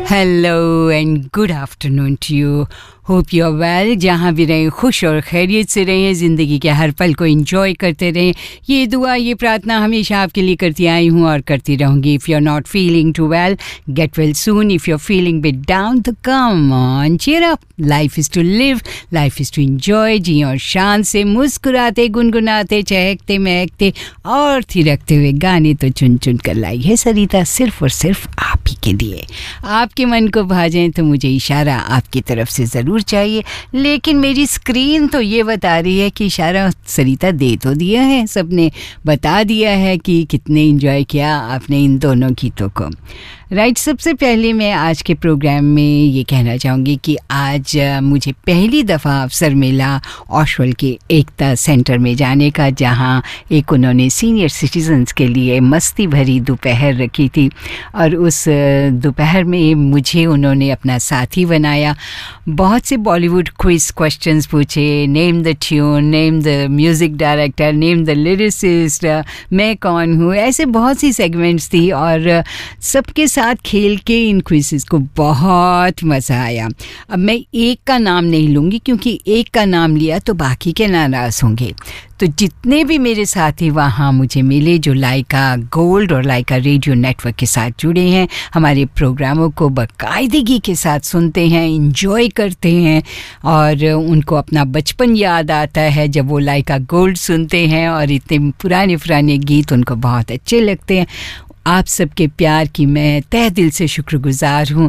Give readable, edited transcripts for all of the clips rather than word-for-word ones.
Hello and good afternoon to you. Hope you are well. जहाँ भी रहें खुश और खैरियत से रहें, ज़िंदगी के हर पल को एंजॉय करते रहें. ये दुआ, ये प्रार्थना हमेशा आपके लिए करती आई हूँ और करती रहूँगी. If you are not feeling to well, get well soon. If you are feeling bit down, तो come on, cheer up. Life is to live, life is to enjoy. जी और शान से मुस्कुराते, गुनगुनाते, चहकते, महकते और थिरकते हुए गाने तो चुन चुन कर लाई है सरिता, सिर्फ और सिर्फ आप ही के लिए. आपके मन को भा जाए तो मुझे इशारा आपकी तरफ से ज़रूर चाहिए. लेकिन मेरी स्क्रीन तो ये बता रही है कि इशारा सरिता दे तो दिया है, सबने बता दिया है कि कितने एंजॉय किया आपने इन दोनों गीतों को. राइट. सबसे पहले मैं आज के प्रोग्राम में ये कहना चाहूँगी कि आज मुझे पहली दफ़ा अवसर मिला ऑशवल के एकता सेंटर में जाने का, जहाँ एक उन्होंने सीनियर सिटीजन्स के लिए मस्ती भरी दोपहर रखी थी. और उस दोपहर में मुझे उन्होंने अपना साथी बनाया. बहुत से बॉलीवुड क्विज क्वेश्चंस पूछे. Name the tune, name the music director, name the lyricist, मैं कौन हूँ, ऐसे बहुत सी सेगमेंट्स थी. और सबके साथ खेल के इन क्विज़ेस को बहुत मज़ा आया. अब मैं एक का नाम नहीं लूँगी, क्योंकि एक का नाम लिया तो बाकी के नाराज़ होंगे. तो जितने भी मेरे साथी वहाँ मुझे मिले, जो लाइका गोल्ड और लाइका रेडियो नेटवर्क के साथ जुड़े हैं, हमारे प्रोग्रामों को बाकायदगी के साथ सुनते हैं, इंजॉय करते हैं, और उनको अपना बचपन याद आता है जब वो लाइका गोल्ड सुनते हैं, और इतने पुराने गीत उनको बहुत अच्छे लगते हैं. आप सबके प्यार की मैं तहे दिल से शुक्रगुजार हूँ.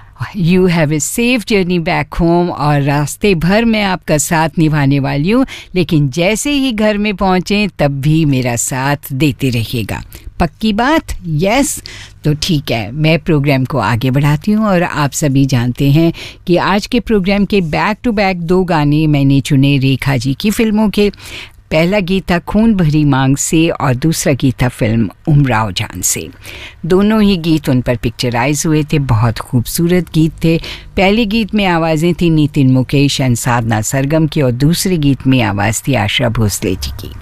You have a safe journey back home, और रास्ते भर मैं आपका साथ निभाने वाली हूँ. लेकिन जैसे ही घर में पहुँचें तब भी मेरा साथ देते रहिएगा. पक्की बात? यस. तो ठीक है, मैं प्रोग्राम को आगे बढ़ाती हूँ. और आप सभी जानते हैं कि आज के प्रोग्राम के बैक टू बैक 2 गाने मैंने चुने रेखा जी की फिल्मों के. पहला गीत था खून भरी मांग से, और दूसरा गीत था फिल्म उमराव जान से. दोनों ही गीत उन पर पिक्चराइज हुए थे. बहुत खूबसूरत गीत थे. पहले गीत में आवाज़ें थी नितिन मुकेश एंड साधना सरगम की, और दूसरे गीत में आवाज़ थी आशा भोसले जी की.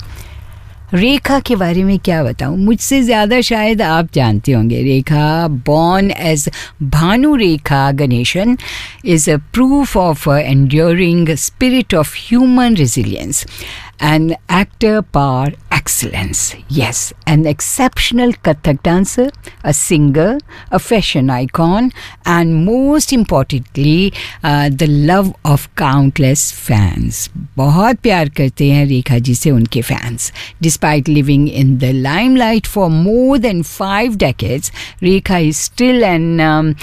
रेखा के बारे में क्या बताऊं, मुझसे ज़्यादा शायद आप जानते होंगे. रेखा, born as Bhanu Rekha Ganesan, is a proof of enduring spirit of human resilience, an actor par excellence. Yes, an exceptional Kathak dancer, a singer, a fashion icon, and most importantly, the love of countless fans. बहुत प्यार करते हैं रेखा जी से उनके fans. Despite living in the limelight for more than 5 decades, Rekha is still an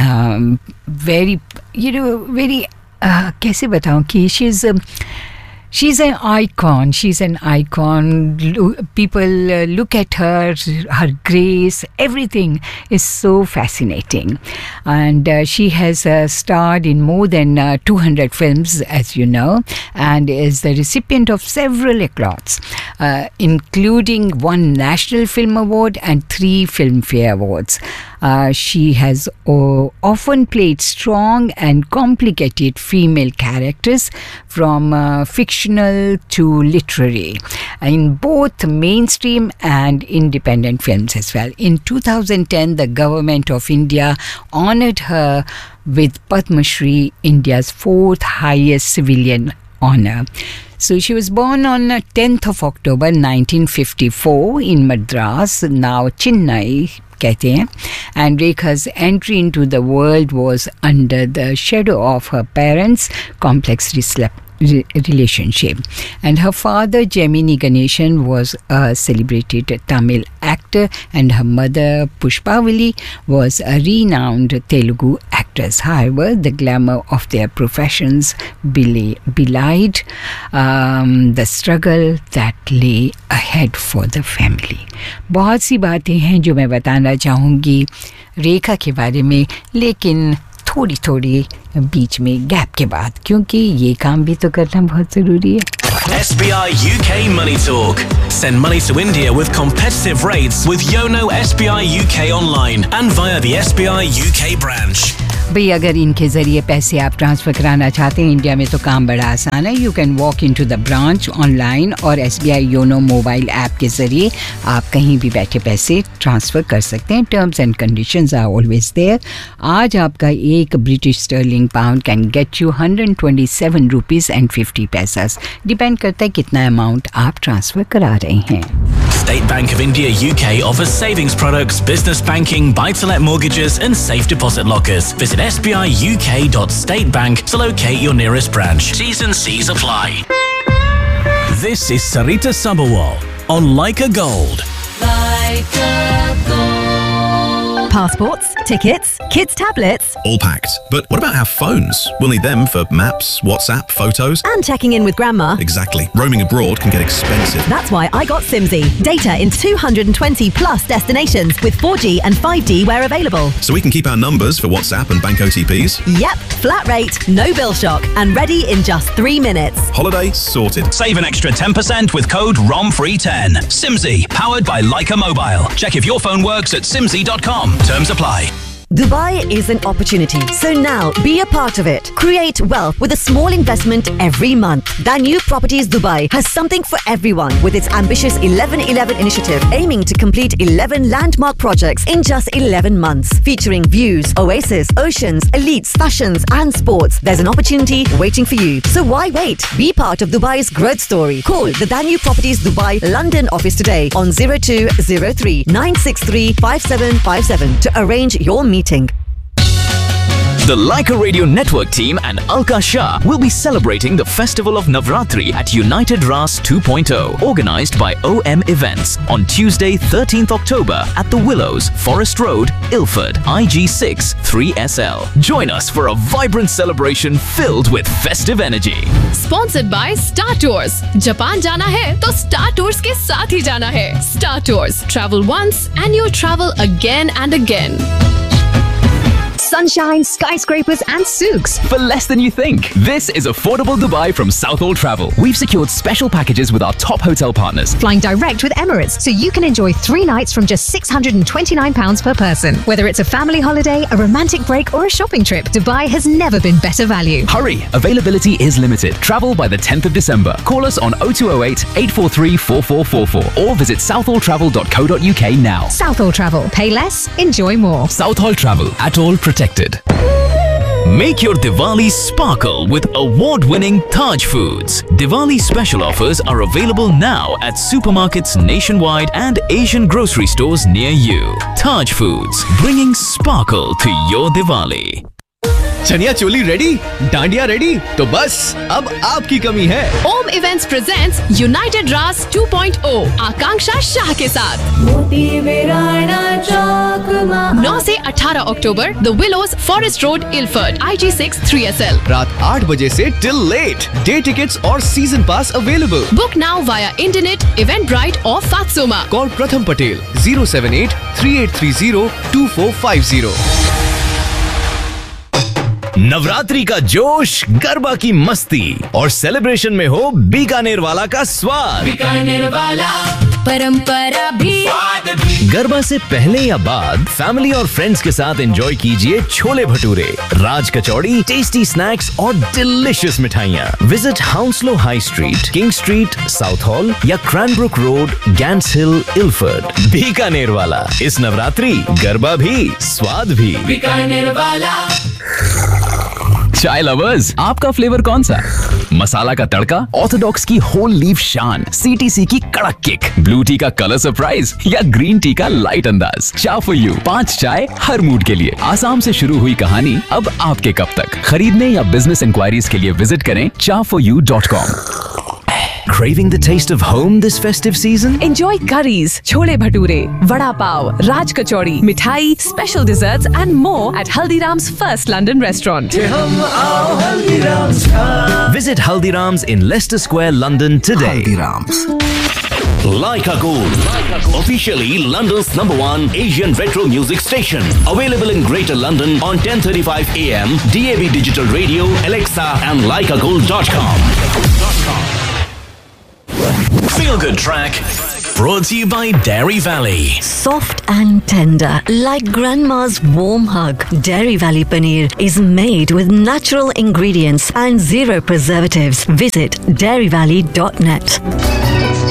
very, very कैसे बताऊँ कि she's an icon. She's an icon. People look at her grace, everything is so fascinating. And she has starred in more than 200 films, as you know, and is the recipient of several accolades, including 1 National Film Award and 3 Filmfare Awards. She has often played strong and complicated female characters, from fictional to literary, in both mainstream and independent films as well. In 2010, the government of India honored her with Padma Shri, India's 4th highest civilian honor. So she was born on 10th of October 1954 in Madras, now Chennai कहते हैं. And Rekha's entry into the world was under the shadow of her parents' complex relationship. And her father, Gemini Ganeshan, was a celebrated Tamil actor, and her mother, Pushpavali, was a renowned Telugu actress. However, the glamour of their professions belied the struggle that lay ahead for the family. बहुत सी बातें हैं जो मैं बताना चाहूँगी रेखा के बारे में, लेकिन थोड़ी बीच में गैप के बाद, क्योंकि ये काम भी तो करना बहुत ज़रूरी है. SBI UK Money Talk. Send money to India with competitive rates with Yono SBI UK online and via the SBI UK branch. भाई अगर इनके ज़रिए पैसे आप ट्रांसफ़र कराना चाहते हैं इंडिया में तो काम बड़ा आसान है. You can walk into the branch online और SBI योनो मोबाइल ऐप के ज़रिए आप कहीं भी बैठे पैसे ट्रांसफ़र कर सकते हैं. Terms and conditions are always there. आज आपका एक British sterling pound can get you 127 rupees and 50 पैसास. Depend करता है कितना अमाउंट आप ट्रांसफ़र करा रहे हैं. State Bank of India UK offers savings products, business banking, buy-to-let mortgages and safe deposit lockers. Visit sbiuk.statebank to locate your nearest branch. T's and C's apply. This is Sarita Sabharwal on Leica Gold. Leica Gold. Passports, tickets, kids' tablets. All packed. But what about our phones? We'll need them for maps, WhatsApp, photos. And checking in with grandma. Exactly. Roaming abroad can get expensive. That's why I got Simsy. Data in 220 plus destinations with 4G and 5G where available. So we can keep our numbers for WhatsApp and bank OTPs. Yep. Flat rate, no bill shock and ready in just 3 minutes. Holiday sorted. Save an extra 10% with code ROMFREE10. Simsy, powered by Leica Mobile. Check if your phone works at simsy.com. Terms apply. Dubai is an opportunity, so now be a part of it. Create wealth with a small investment every month. Danube Properties Dubai has something for everyone with its ambitious 11-11 initiative aiming to complete 11 landmark projects in just 11 months. Featuring views, oasis, oceans, elites, fashions and sports. There's an opportunity waiting for you. So why wait? Be part of Dubai's growth story. Call the Danube Properties Dubai London office today on 0203 963 5757 to arrange your meeting. The Leica Radio Network team and Alka Shah will be celebrating the Festival of Navratri at United Ras 2.0, organized by OM Events on Tuesday 13th October at the Willows, Forest Road, Ilford, IG6 3SL. Join us for a vibrant celebration filled with festive energy. Sponsored by Star Tours. Japan जाना है तो Star Tours के साथ ही जाना है. Star Tours. Travel once and you travel again and again. Sunshine, skyscrapers and souks. For less than you think. This is affordable Dubai from Southall Travel. We've secured special packages with our top hotel partners. Flying direct with Emirates, so you can enjoy 3 nights from just £629 per person. Whether it's a family holiday, a romantic break or a shopping trip, Dubai has never been better value. Hurry! Availability is limited. Travel by the 10th of December. Call us on 0208 843 4444 or visit southalltravel.co.uk now. Southall Travel. Pay less, enjoy more. Southall Travel. At all protected. Make your Diwali sparkle with award-winning Taj Foods. Diwali special offers are available now at supermarkets nationwide and Asian grocery stores near you. Taj Foods, bringing sparkle to your Diwali. Chaniya choli ready, dandiya ready, तो बस अब आपकी कमी है. OM Events presents United Ras 2.0 आकांक्षा शाह के साथ 9 से 18 अक्टूबर The Willows, Forest Road, Ilford, IG6 3SL. रात 8 बजे से till late. Day tickets और season pass available. Book now via Internet, Eventbrite or Fatsoma. Call Pratham Patel 078-3830-2450. Navratri का जोश, गरबा की मस्ती और सेलिब्रेशन में हो बीकानेर वाला का स्वाद. बीकानेर वाला परंपरा भी. गरबा से पहले या बाद फैमिली और फ्रेंड्स के साथ एंजॉय कीजिए छोले भटूरे, राज कचौड़ी, टेस्टी स्नैक्स और डिलीशियस मिठाइयाँ. Visit हाउंसलो high street, king street, south hall या क्रैनब्रुक रोड, गैंट्स हिल, इल्फर्ड. बीकानेर वाला. इस नवरात्रि गरबा भी, स्वाद भी. बीकानेर वाला. चाय लवर्स, आपका फ्लेवर कौन सा? मसाला का तड़का, ऑर्थोडॉक्स की होल लीफ शान, CTC की कड़क किक, ब्लू टी का कलर सरप्राइज या ग्रीन टी का लाइट अंदाज. चाय फॉर यू. 5 चाय हर मूड के लिए. आसाम से शुरू हुई कहानी अब आपके कप तक. खरीदने या बिजनेस इंक्वायरीज के लिए विजिट करें chaforyu.com. Craving the taste of home this festive season? Enjoy curries, chole bhature, vada pav, raj kachori, mithai, special desserts and more at Haldiram's first London restaurant. Visit Haldiram's in Leicester Square, London today. Haldiram's. Leica Gold, officially London's #1 Asian retro music station. Available in Greater London on 10:35 AM, DAB Digital Radio, Alexa and leicagold.com. Feel good track Brought to you by Dairy Valley. Soft and tender, like grandma's warm hug. Dairy Valley paneer is made with natural ingredients and zero preservatives. Visit dairyvalley.net.